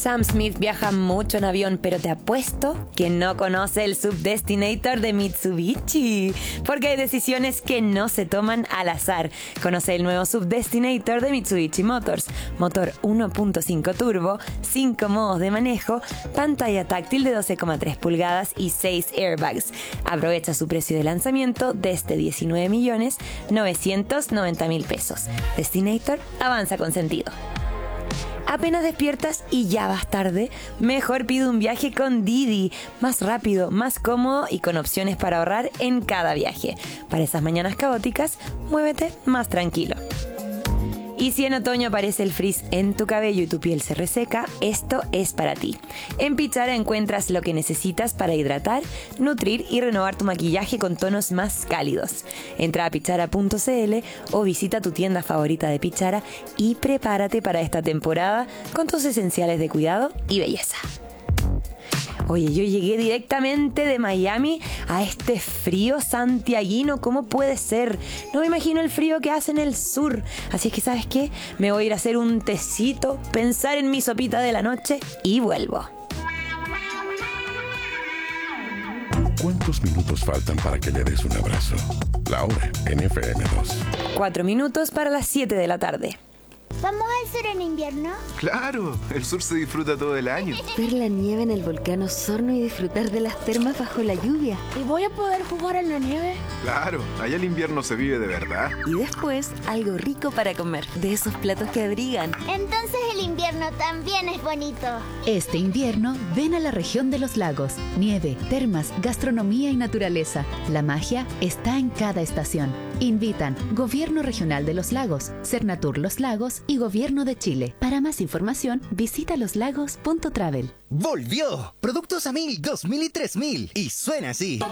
Sam Smith viaja mucho en avión, pero te apuesto que no conoce el Subdestinator de Mitsubishi, porque hay decisiones que no se toman al azar. Conoce el nuevo Subdestinator de Mitsubishi Motors. Motor 1.5 turbo, 5 modos de manejo, pantalla táctil de 12,3 pulgadas y 6 airbags. Aprovecha su precio de lanzamiento desde 19.990.000 pesos. Destinator avanza con sentido. Apenas despiertas y ya vas tarde, mejor pide un viaje con Didi. Más rápido, más cómodo y con opciones para ahorrar en cada viaje. Para esas mañanas caóticas, muévete más tranquilo. Y si en otoño aparece el frizz en tu cabello y tu piel se reseca, esto es para ti. En Pichara encuentras lo que necesitas para hidratar, nutrir y renovar tu maquillaje con tonos más cálidos. Entra a pichara.cl o visita tu tienda favorita de Pichara y prepárate para esta temporada con tus esenciales de cuidado y belleza. Oye, yo llegué directamente de Miami a este frío santiaguino. ¿Cómo puede ser? No me imagino el frío que hace en el sur. Así es que, ¿sabes qué? Me voy a ir a hacer un tecito, pensar en mi sopita de la noche y vuelvo. ¿Cuántos minutos faltan para que le des un abrazo? La hora en FM2. 4 minutos para las 7 de la tarde. ¿Vamos al sur en invierno? Claro, el sur se disfruta todo el año. Ver la nieve en el volcán Osorno y disfrutar de las termas bajo la lluvia. ¿Y voy a poder jugar en la nieve? Claro, allá el invierno se vive de verdad. Y después, algo rico para comer, de esos platos que abrigan. Entonces el invierno también es bonito. Este invierno, ven a la región de los lagos. Nieve, termas, gastronomía y naturaleza. La magia está en cada estación. Invitan Gobierno Regional de los Lagos, Cernatur Los Lagos y Gobierno de Chile. Para más información, visita loslagos.travel. ¡Volvió! Productos a 1000, 2000 y 3000. Y suena así.